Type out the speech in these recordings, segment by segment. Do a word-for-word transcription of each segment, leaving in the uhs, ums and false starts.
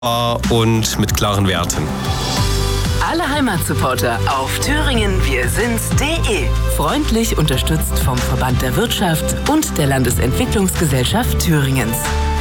und mit klaren Werten. Alle Heimatsupporter auf Thüringen wir sind's.de. Freundlich unterstützt vom Verband der Wirtschaft und der Landesentwicklungsgesellschaft Thüringens.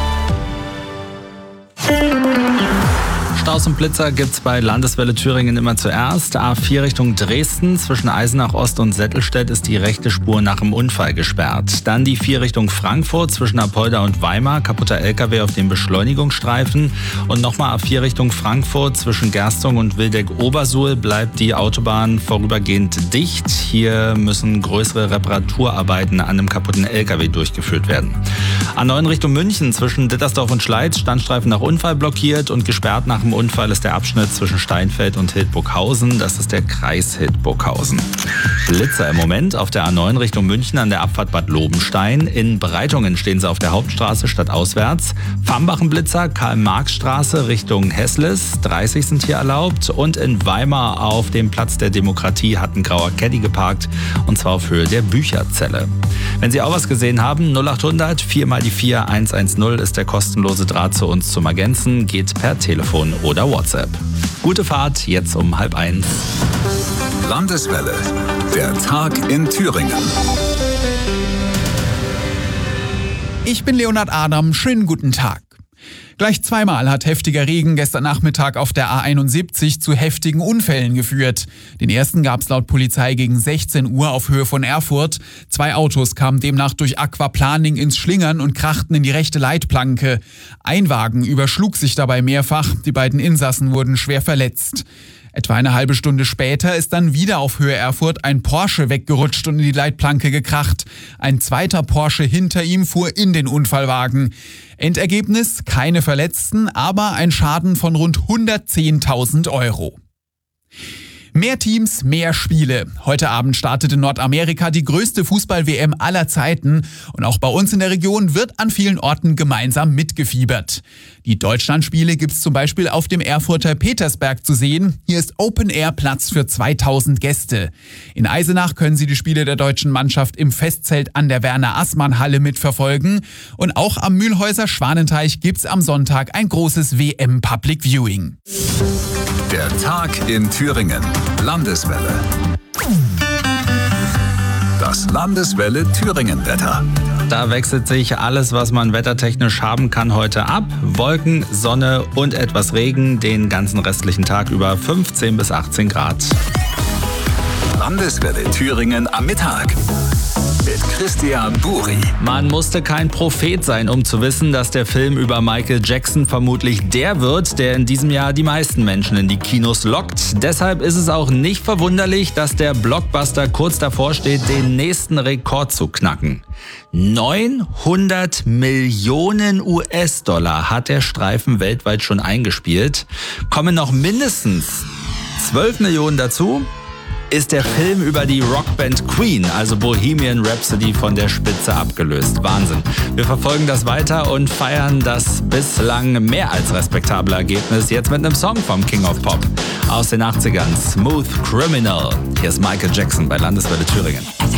Staus und Blitzer gibt's bei Landeswelle Thüringen immer zuerst. A vier Richtung Dresden, zwischen Eisenach Ost und Settelstedt ist die rechte Spur nach dem Unfall gesperrt. Dann die vier Richtung Frankfurt, zwischen Apolda und Weimar, kaputter L K W auf dem Beschleunigungsstreifen. Und nochmal A vier Richtung Frankfurt, zwischen Gerstung und Wildeck-Obersuhl bleibt die Autobahn vorübergehend dicht. Hier müssen größere Reparaturarbeiten an einem kaputten L K W durchgeführt werden. A neun Richtung München, zwischen Dittersdorf und Schleiz, Standstreifen nach Unfall blockiert und gesperrt nach dem Unfall ist der Abschnitt zwischen Steinfeld und Hildburghausen. Das ist der Kreis Hildburghausen. Blitzer im Moment auf der A neun Richtung München an der Abfahrt Bad Lobenstein. In Breitungen stehen sie auf der Hauptstraße stadtauswärts. Fambachenblitzer, Karl-Marx-Straße Richtung Hessles. dreißig sind hier erlaubt. Und in Weimar auf dem Platz der Demokratie hat ein grauer Caddy geparkt. Und zwar auf Höhe der Bücherzelle. Wenn Sie auch was gesehen haben, null achthundert vier mal die vier eins eins null ist der kostenlose Draht zu uns zum Ergänzen. Geht per Telefon oder WhatsApp. Gute Fahrt, jetzt um halb eins. Landeswelle, der Tag in Thüringen. Ich bin Leonhard Adam, schönen guten Tag. Gleich zweimal hat heftiger Regen gestern Nachmittag auf der A einundsiebzig zu heftigen Unfällen geführt. Den ersten gab es laut Polizei gegen sechzehn Uhr auf Höhe von Erfurt. Zwei Autos kamen demnach durch Aquaplaning ins Schlingern und krachten in die rechte Leitplanke. Ein Wagen überschlug sich dabei mehrfach. Die beiden Insassen wurden schwer verletzt. Etwa eine halbe Stunde später ist dann wieder auf Höhe Erfurt ein Porsche weggerutscht und in die Leitplanke gekracht. Ein zweiter Porsche hinter ihm fuhr in den Unfallwagen. Endergebnis: keine Verletzten, aber ein Schaden von rund hundertzehntausend Euro. Mehr Teams, mehr Spiele. Heute Abend startet in Nordamerika die größte Fußball-W M aller Zeiten. Und auch bei uns in der Region wird an vielen Orten gemeinsam mitgefiebert. Die Deutschlandspiele gibt's zum Beispiel auf dem Erfurter Petersberg zu sehen. Hier ist Open-Air-Platz für zweitausend Gäste. In Eisenach können Sie die Spiele der deutschen Mannschaft im Festzelt an der Werner-Assmann-Halle mitverfolgen. Und auch am Mühlhäuser Schwanenteich gibt's am Sonntag ein großes W M-Public Viewing. Der Tag in Thüringen. Landeswelle. Das Landeswelle Thüringen-Wetter. Da wechselt sich alles, was man wettertechnisch haben kann, heute ab. Wolken, Sonne und etwas Regen, den ganzen restlichen Tag über fünfzehn bis achtzehn Grad. Landeswelle Thüringen am Mittag. Mit Christian Buri. Man musste kein Prophet sein, um zu wissen, dass der Film über Michael Jackson vermutlich der wird, der in diesem Jahr die meisten Menschen in die Kinos lockt. Deshalb ist es auch nicht verwunderlich, dass der Blockbuster kurz davor steht, den nächsten Rekord zu knacken. neunhundert Millionen U S-Dollar hat der Streifen weltweit schon eingespielt. Kommen noch mindestens zwölf Millionen dazu. Ist der Film über die Rockband Queen, also Bohemian Rhapsody, von der Spitze abgelöst. Wahnsinn. Wir verfolgen das weiter und feiern das bislang mehr als respektable Ergebnis jetzt mit einem Song vom King of Pop aus den achtzigern, Smooth Criminal. Hier ist Michael Jackson bei Landeswelle Thüringen.